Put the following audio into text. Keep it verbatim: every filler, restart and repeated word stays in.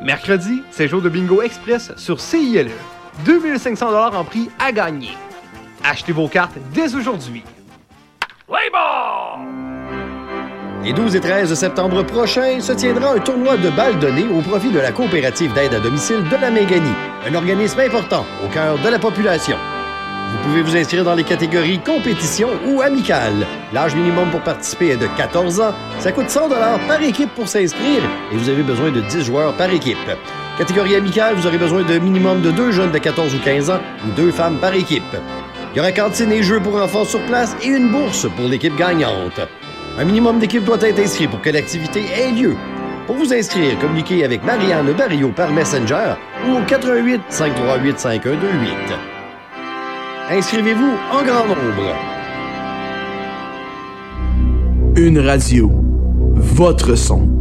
Mercredi, c'est jour de bingo express sur C I L E. deux mille cinq cents dollars en prix à gagner. Achetez vos cartes dès aujourd'hui. Play ball! Les douze et treize septembre prochains se tiendra un tournoi de balles données au profit de la coopérative d'aide à domicile de la Méganie, un organisme important au cœur de la population. Vous pouvez vous inscrire dans les catégories compétition ou amicale. L'âge minimum pour participer est de quatorze ans. Ça coûte cent dollars par équipe pour s'inscrire et vous avez besoin de dix joueurs par équipe. Catégorie amicale, vous aurez besoin d'un minimum de deux jeunes de quatorze ou quinze ans ou deux femmes par équipe. Il y aura cantine et jeux pour enfants sur place et une bourse pour l'équipe gagnante. Un minimum d'équipes doit être inscrit pour que l'activité ait lieu. Pour vous inscrire, communiquez avec Marianne Barrio par Messenger ou au quatre un huit, cinq trois huit, cinq un deux huit. Inscrivez-vous en grand nombre. Une radio. Votre son.